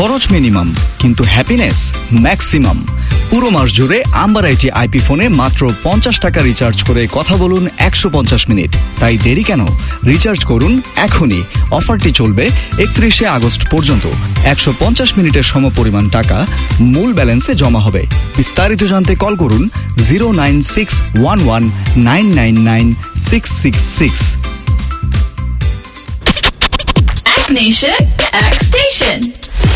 খরচ মিনিমাম কিন্তু happiness maximum. পুরো মাস জুড়ে আম্বার আইটি আইপি ফোনে মাত্র 50 টাকা রিচার্জ করে কথা বলুন 150 মিনিট। তাই দেরি কেন? রিচার্জ করুন এখনই। অফারটি চলবে 31শে আগস্ট পর্যন্ত। 150 মিনিটের সমপরিমাণ টাকা মূল ব্যালেন্সে জমা হবে। বিস্তারিত জানতে কল করুন 09611999666। Nation, X Station.